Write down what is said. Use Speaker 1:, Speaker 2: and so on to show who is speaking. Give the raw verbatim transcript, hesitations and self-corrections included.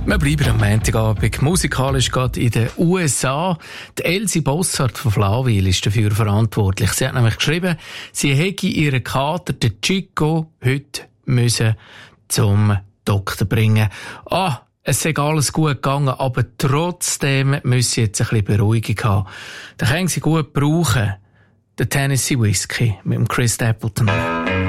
Speaker 1: Wir bleiben am Montagabend. Musikalisch gerade in den U S A. Die Elsie Bossart von Flawil ist dafür verantwortlich. Sie hat nämlich geschrieben, sie hätte ihren Kater, den Chico, heute müssen zum Doktor bringen. Ah, es sei alles gut gegangen, aber trotzdem müsse sie jetzt ein bisschen Beruhigung haben. Da können sie gut brauchen. Der Tennessee Whiskey mit dem Chris Stapleton.